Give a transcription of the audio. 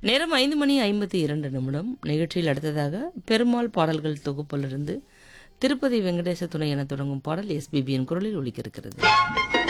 நேரம் 5:52 நிகழ்ச்சியில் அடுத்ததாக பெருமாள் பாடல்கள் தொகுப்பிலிருந்து திருப்பதி வெங்கடேச துணை என தொடங்கும் பாடல் எஸ்பிபியின் குரலில் ஒலிக்க இருக்கிறது.